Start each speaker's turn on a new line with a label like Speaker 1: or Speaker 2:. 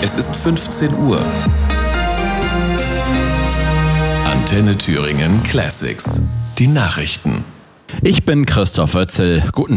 Speaker 1: Es ist 15 Uhr. Antenne Thüringen Classics. Die Nachrichten.
Speaker 2: Ich bin Christoph Oetzel. Guten